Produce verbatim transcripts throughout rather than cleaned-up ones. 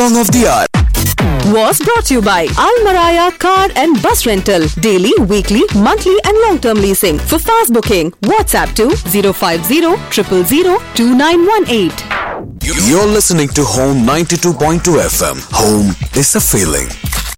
Song of the Hour was brought to you by Almaraya Car and Bus Rental. Daily, weekly, monthly and long-term leasing. For fast booking, WhatsApp to zero five zero zero zero zero two nine one eight. You're listening to Home ninety-two point two F M. Home is a feeling.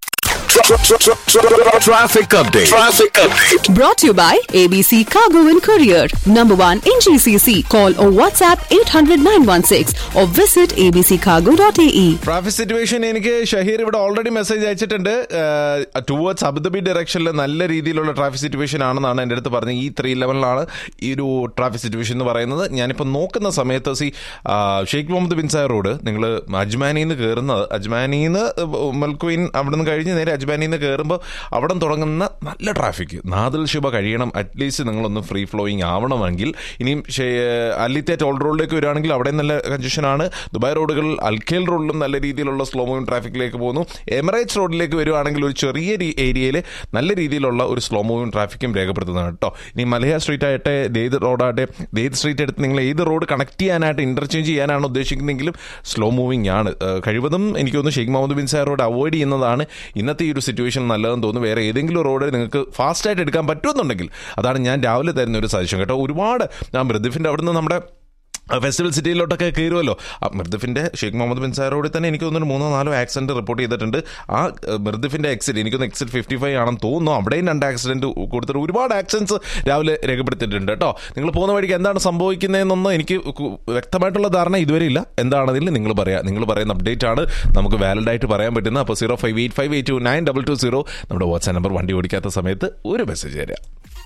Traffic update. Traffic update. Brought to you by A B C Cargo and Courier. Number one in G C C. Call or WhatsApp eight hundred nine one six or visit a b c cargo dot a e. Traffic situation എനിക്ക് ഷഹീർ ഇവിടെ already message അയച്ചിട്ടുണ്ട്. Towards Abu Dhabi ഡയറക്ഷനിൽ നല്ല രീതിയിലുള്ള traffic situation ആണെന്നാണ് എൻ്റെ അടുത്ത് പറഞ്ഞത്. ഈ ത്രീ ലെവലിലാണ് ഈ ഒരു ട്രാഫിക് സിറ്റുവേഷൻ എന്ന് പറയുന്നത്. ഞാനിപ്പോൾ നോക്കുന്ന സമയത്ത് C Sheikh Muhammad bin സായർ road നിങ്ങൾ അജ്മാനിയിൽ നിന്ന് കയറുന്നത്, അജ്മാനിയിൽ നിന്ന് മൽക്വീൻ അവിടെ നിന്ന് കഴിഞ്ഞ് നേരെ അജ്മാനിയിൽ നിന്ന് കയറുമ്പോൾ അവിടെ തുടങ്ങുന്ന നല്ല ട്രാഫിക് നാദിൽ ശുഭ കഴിയണം. അറ്റ്ലീസ്റ്റ് നിങ്ങളൊന്ന് ഫ്രീ ഫ്ലോയിങ് ആവണമെങ്കിൽ. ഇനിയും അല്ലിത്തെ ടോൾ റോഡിലേക്ക് വരികയാണെങ്കിൽ അവിടെ നല്ല കൺജഷനാണ്. ദുബായ് റോഡുകളിൽ അൽഖേൽ റോഡിലും നല്ല രീതിയിലുള്ള സ്ലോ മൂവിംഗ് ട്രാഫിക്കിലേക്ക് പോകുന്നു. എമിറേറ്റ്സ് റോഡിലേക്ക് വരുവാണെങ്കിൽ ഒരു ചെറിയ ഏരിയയിൽ നല്ല രീതിയിലുള്ള ഒരു സ്ലോ മൂവിംഗ് ട്രാഫിക്കും രേഖപ്പെടുത്തുന്നതാണ് കേട്ടോ. ഇനി മലയ സ്ട്രീറ്റ് ആകട്ടെ, ദേദ് റോഡാകട്ടെ, ദേദ് സ്ട്രീറ്റ് എടുത്ത് നിങ്ങൾ ഏത് റോഡ് കണക്ട് ചെയ്യാനായിട്ട് ഇന്റർചേഞ്ച് ചെയ്യാനാണ് ഉദ്ദേശിക്കുന്നതെങ്കിലും സ്ലോ മൂവിംഗ് ആണ്. കഴിവതും എനിക്ക് തോന്നുന്നു Sheikh Muhammad bin സായർ road avoid ചെയ്യുന്നതാണ് ഇന്നത്തെ ഈ ഒരു സിറ്റുവേഷൻ നല്ലതെന്ന് തോന്നുന്നു. വേറെ ഏതെങ്കിലും റോഡ് നിങ്ങൾക്ക് ഫാസ്റ്റായിട്ട് എടുക്കാൻ പറ്റുമെന്നുണ്ടെങ്കിൽ അതാണ് ഞാൻ രാവിലെ തരുന്ന ഒരു സജഷൻ കേട്ടോ. ഒരുപാട് ഞാൻ മൃദുഫിൻ്റെ അവിടെ നിന്ന് നമ്മുടെ ഫെസ്റ്റിവൽ സിറ്റിയിലോട്ടൊക്കെ കയറുമല്ലോ. ആ മൃദുഫിൻ്റെ ഷെയ്ഖ് മുഹമ്മദ് ബിൻ സായർ റോഡിൽ തന്നെ എനിക്ക് തോന്നുന്നു മൂന്നോ നാലോ ആക്സിഡൻറ്റ് റിപ്പോർട്ട് ചെയ്തിട്ടുണ്ട്. ആ മൃദുഫിൻ്റെ എക്സിറ്റ് എനിക്കൊന്ന് എക്സിറ്റ് ഫിഫ്റ്റി ഫൈവ് ആണെന്ന് തോന്നുന്നു. അവിടെയും രണ്ട് ആക്സിഡൻറ്റ് കൊടുത്തിട്ട് ഒരുപാട് ആക്സിഡൻറ്റ്സ് രാവിലെ രേഖപ്പെടുത്തിയിട്ടുണ്ട് കേട്ടോ. നിങ്ങൾ പോകുന്ന വഴിക്ക് എന്താണ് സംഭവിക്കുന്നതെന്നൊന്നും എനിക്ക് വ്യക്തമായിട്ടുള്ള ധാരണ ഇതുവരെ ഇല്ല. എന്താണെന്നില്ല നിങ്ങൾ പറയാം. നിങ്ങൾ പറയുന്ന അപ്ഡേറ്റ് ആണ് നമുക്ക് വാലിഡ് ആയിട്ട് പറയാൻ പറ്റുന്നത്. അപ്പോൾ zero five eight five eight to nine double two zero നമ്മുടെ വാട്സ്ആപ്പ് നമ്പർ. വണ്ടി ഓടിക്കാത്ത സമയത്ത് ഒരു മെസ്സേജ് തരാം.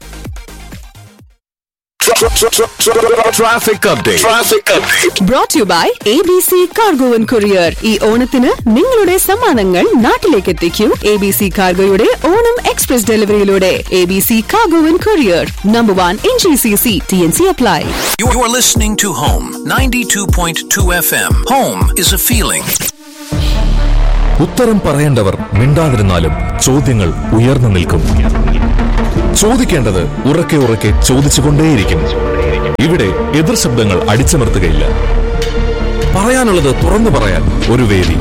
Traffic update. Traffic update. Brought to you by A B C Cargo and Courier. ഈ ഓണത്തിന് നിങ്ങളുടെ സമ്മാനങ്ങൾ നാട്ടിലേക്ക് എത്തിക്കൂ A B C കാർഗോയുടെ Onam express ഡെലിവറിയിലൂടെ. A B C Cargo and Courier, number one in G C C. T N C apply. You are listening to Home ninety-two point two F M. Home is a feeling. ഉത്തരം പറയേണ്ടവർ മിണ്ടാതിരുന്നാലും ചോദ്യങ്ങൾ ഉയർന്നു നിൽക്കും. ചോദിക്കേണ്ടത് ഉറക്കെ ഉറക്കെ ചോദിച്ചുകൊണ്ടേയിരിക്കും. ഇവിടെ എതിർ ശബ്ദങ്ങൾ അടിച്ചമർത്തുകയില്ല. പറയാനുള്ളത് തുറന്നു പറയാൻ ഒരു വേദി.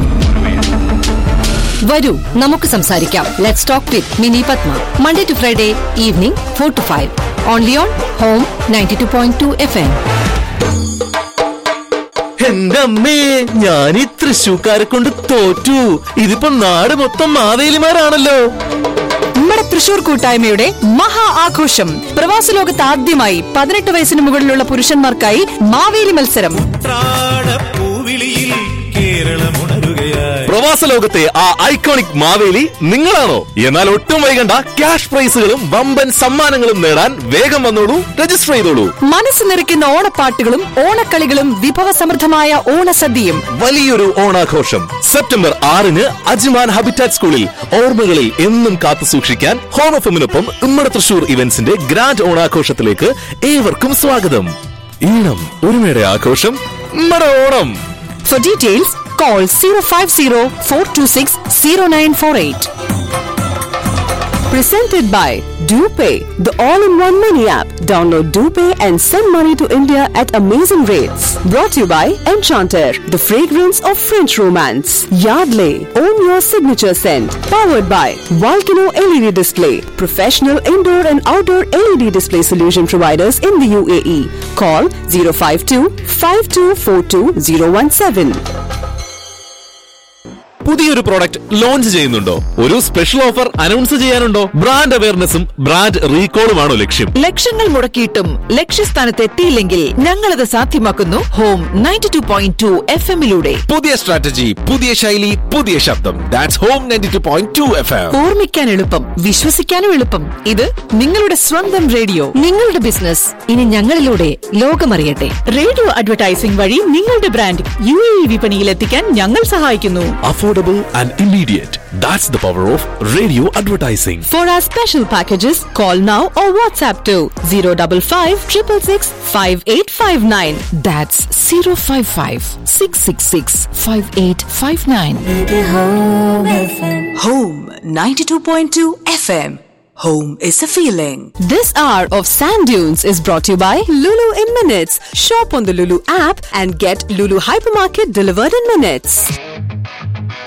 വരൂ നമുക്ക് സംസാരിക്കാം. Let's talk with mini Padma. Monday to Friday evening four to five. Only on home ninety two point two F M. എന്റെ അമ്മേ, ഞാൻ ഈ തൃശ്ശൂക്കാരെ കൊണ്ട് തോറ്റു. ഇതിപ്പോ നാട് മൊത്തം മാവേലിമാരാണല്ലോ. നമ്മുടെ തൃശൂർ കൂട്ടായ്മയുടെ മഹാ ആഘോഷം. പ്രവാസ ലോകത്ത് ആദ്യമായി പതിനെട്ട് വയസ്സിന് മുകളിലുള്ള പുരുഷന്മാർക്കായി മാവേലി മത്സരം. പ്രവാസ ലോകത്തെ ആ ഐക്കോണിക് മാവേലി നിങ്ങളാണോ? എന്നാൽ ഒട്ടും വൈകണ്ട, ക്യാഷ് പ്രൈസുകളും വമ്പൻ സമ്മാനങ്ങളും നേടാൻ വേഗം വന്നോളൂ, രജിസ്റ്റർ ചെയ്തോളൂ. മനസ്സ് നിറയ്ക്കുന്ന ഓണപ്പാട്ടുകളും ഓണക്കളികളും വിഭവസമൃദ്ധമായ ഓണസദ്യയും. വലിയൊരു ഓണാഘോഷം സെപ്റ്റംബർ ആറിന് അജ്മാൻ ഹാബിറ്റാറ്റ് സ്കൂളിൽ. ഓർമ്മകളിൽ എന്നും കാത്തു സൂക്ഷിക്കാൻ ഹോം എഫിനൊപ്പം ഉമ്മറ തൃശൂർ ഇവന്റ്സിന്റെ ഗ്രാൻഡ് ഓണാഘോഷത്തിലേക്ക് ഏവർക്കും സ്വാഗതം. ഈണം ഒരുമയുടെ ആഘോഷം, ഉമ്മറ Onam. For details, call zero five zero four two six zero nine four eight. Presented by DuPay, the all-in-one money app. Download DuPay and send money to India at amazing rates. Brought to you by Enchanter, the fragrance of French romance. Yardley, own your signature scent. Powered by Volcano L E D Display, professional indoor and outdoor L E D display solution providers in the U A E. Call zero five two five two four two zero one seven. പുതിയൊരു product launch ചെയ്യുന്നുണ്ടോ? ഒരു special offer announce ചെയ്യാനുണ്ടോ? Brand അവയർനെസ്സും brand റീകോളുമാണോ ലക്ഷ്യം? ലക്ഷങ്ങൾ മുടക്കിയിട്ടും ലക്ഷ്യസ്ഥാനത്ത് എത്തിയില്ലെങ്കിൽ ഞങ്ങളത് സാധ്യമാക്കുന്നു home ninety two point two F എമ്മിലൂടെ. പുതിയ strategy, പുതിയ ശൈലി, പുതിയ ശബ്ദം. That's home ninety two point two F M. ഓർമ്മിക്കാൻ എളുപ്പം, വിശ്വസിക്കാനും എളുപ്പം. ഇത് നിങ്ങളുടെ സ്വന്തം റേഡിയോ. നിങ്ങളുടെ ബിസിനസ് ഇനി ഞങ്ങളിലൂടെ ലോകമറിയട്ടെ. റേഡിയോ അഡ്വർടൈസിംഗ് വഴി നിങ്ങളുടെ ബ്രാൻഡ് യു എ ഇ വിപണിയിൽ എത്തിക്കാൻ ഞങ്ങൾ സഹായിക്കുന്നു. Affordable and immediate. That's the power of radio advertising. For our special packages, call now or WhatsApp to zero five five six six six five eight five nine. That's zero five five six six six five eight five nine. Home ninety-two point two F M. Home is a feeling. This hour of Sand Dunes is brought to you by Lulu in Minutes. Shop on the Lulu app and get Lulu Hypermarket delivered in minutes.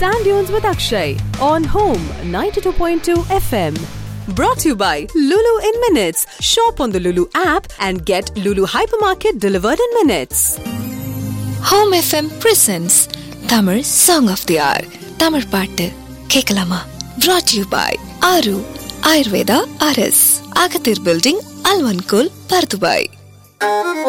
Sand Dunes with Akshay on Home ninety-two point two F M. Brought to you by Lulu in Minutes. Shop on the Lulu app and get Lulu Hypermarket delivered in minutes. Home F M presents Tamil Song of the Hour. Tamil பாட்டு கேட்கலாமா? Brought to you by Aru Ayurveda R S Agathir Building, Alvankul, Pardubai.